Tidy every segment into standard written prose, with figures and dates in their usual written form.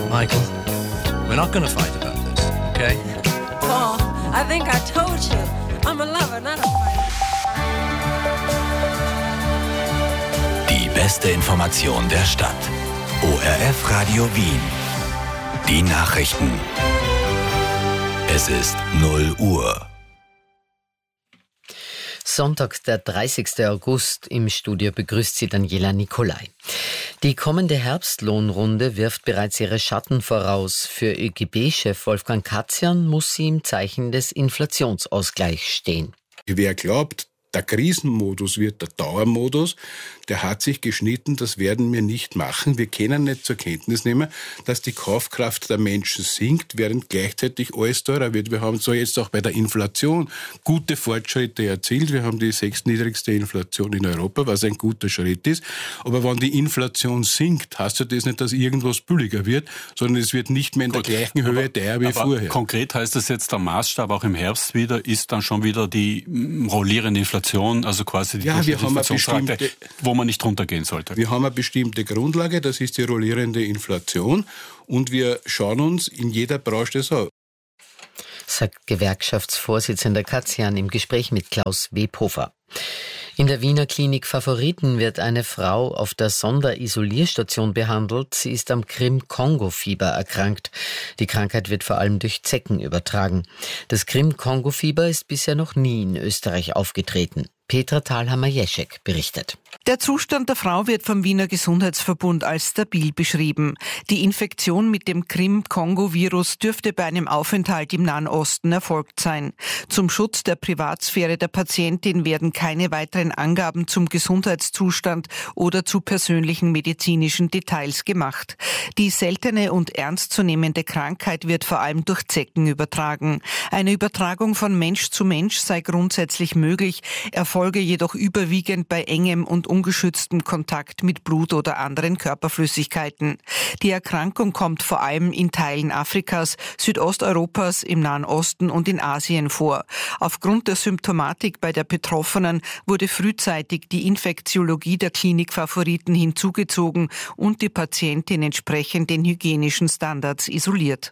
Michael, we're not going to fight about this, okay? Paul, I think I told you. I'm a lover, not a fighter. Die beste Information der Stadt. ORF Radio Wien. Die Nachrichten. Es ist 0 Uhr. Sonntag, der 30. August. Im Studio begrüßt sie Daniela Nicolai. Die kommende Herbstlohnrunde wirft bereits ihre Schatten voraus. Für ÖGB-Chef Wolfgang Katzian muss sie im Zeichen des Inflationsausgleichs stehen. Wer glaubt, der Krisenmodus wird der Dauermodus, der hat sich geschnitten, das werden wir nicht machen. Wir können nicht zur Kenntnis nehmen, dass die Kaufkraft der Menschen sinkt, während gleichzeitig alles teurer wird. Wir haben so jetzt auch bei der Inflation gute Fortschritte erzielt. Wir haben die 6. niedrigste Inflation in Europa, was ein guter Schritt ist. Aber wenn die Inflation sinkt, heißt das nicht, dass irgendwas billiger wird, sondern es wird nicht mehr in der gleichen Höhe teuer wie vorher. Konkret heißt das jetzt, der Maßstab auch im Herbst wieder, ist dann schon wieder die rollierende Inflation, also quasi die Inflationsrate, wo man nicht runtergehen sollte. Wir haben eine bestimmte Grundlage, das ist die rollierende Inflation, und wir schauen uns in jeder Branche das an. Sagt Gewerkschaftsvorsitzender Katzian im Gespräch mit Klaus Webhofer. In der Wiener Klinik Favoriten wird eine Frau auf der Sonderisolierstation behandelt. Sie ist am Krim-Kongo-Fieber erkrankt. Die Krankheit wird vor allem durch Zecken übertragen. Das Krim-Kongo-Fieber ist bisher noch nie in Österreich aufgetreten. Petra Thalhammer-Jeschek berichtet. Der Zustand der Frau wird vom Wiener Gesundheitsverbund als stabil beschrieben. Die Infektion mit dem Krim-Kongo-Virus dürfte bei einem Aufenthalt im Nahen Osten erfolgt sein. Zum Schutz der Privatsphäre der Patientin werden keine weiteren Angaben zum Gesundheitszustand oder zu persönlichen medizinischen Details gemacht. Die seltene und ernstzunehmende Krankheit wird vor allem durch Zecken übertragen. Eine Übertragung von Mensch zu Mensch sei grundsätzlich möglich, erfolge jedoch überwiegend bei engem und ungeschütztem Kontakt mit Blut oder anderen Körperflüssigkeiten. Die Erkrankung kommt vor allem in Teilen Afrikas, Südosteuropas, im Nahen Osten und in Asien vor. Aufgrund der Symptomatik bei der Betroffenen wurde frühzeitig die Infektiologie der Klinik Favoriten hinzugezogen und die Patientin entsprechend den hygienischen Standards isoliert.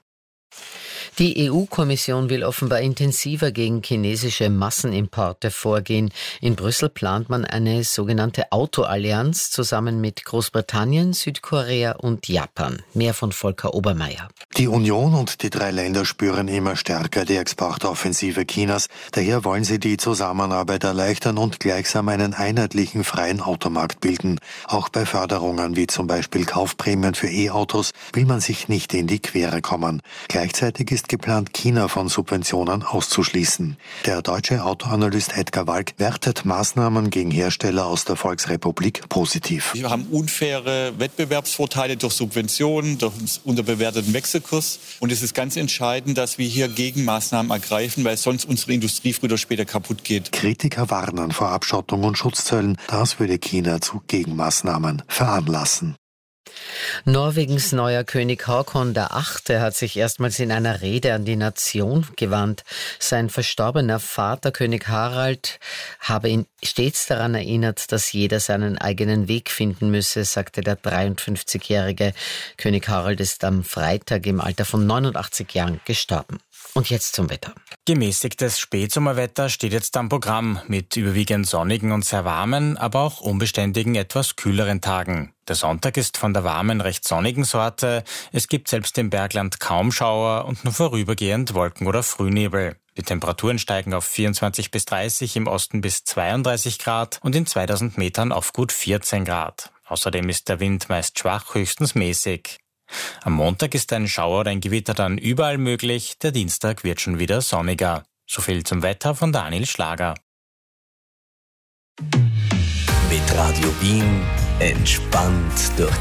Die EU-Kommission will offenbar intensiver gegen chinesische Massenimporte vorgehen. In Brüssel plant man eine sogenannte Autoallianz zusammen mit Großbritannien, Südkorea und Japan. Mehr von Volker Obermeier. Die Union und die 3 Länder spüren immer stärker die Exportoffensive Chinas. Daher wollen sie die Zusammenarbeit erleichtern und gleichsam einen einheitlichen freien Automarkt bilden. Auch bei Förderungen wie zum Beispiel Kaufprämien für E-Autos will man sich nicht in die Quere kommen. Gleichzeitig ist geplant, China von Subventionen auszuschließen. Der deutsche Autoanalyst Edgar Walk wertet Maßnahmen gegen Hersteller aus der Volksrepublik positiv. Wir haben unfaire Wettbewerbsvorteile durch Subventionen, durch einen unterbewerteten Wechselkurs. Und es ist ganz entscheidend, dass wir hier Gegenmaßnahmen ergreifen, weil sonst unsere Industrie früher oder später kaputt geht. Kritiker warnen vor Abschottung und Schutzzöllen. Das würde China zu Gegenmaßnahmen veranlassen. Norwegens neuer König Haakon VIII. Hat sich erstmals in einer Rede an die Nation gewandt. Sein verstorbener Vater, König Harald, habe ihn stets daran erinnert, dass jeder seinen eigenen Weg finden müsse, sagte der 53-jährige. König Harald ist am Freitag im Alter von 89 Jahren gestorben. Und jetzt zum Wetter. Gemäßigtes Spätsommerwetter steht jetzt am Programm mit überwiegend sonnigen und sehr warmen, aber auch unbeständigen, etwas kühleren Tagen. Der Sonntag ist von der warmen, recht sonnigen Sorte. Es gibt selbst im Bergland kaum Schauer und nur vorübergehend Wolken- oder Frühnebel. Die Temperaturen steigen auf 24 bis 30, im Osten bis 32 Grad und in 2000 Metern auf gut 14 Grad. Außerdem ist der Wind meist schwach, höchstens mäßig. Am Montag ist ein Schauer oder ein Gewitter dann überall möglich, der Dienstag wird schon wieder sonniger. So viel zum Wetter von Daniel Schlager. Mit Radio Wien entspannt durch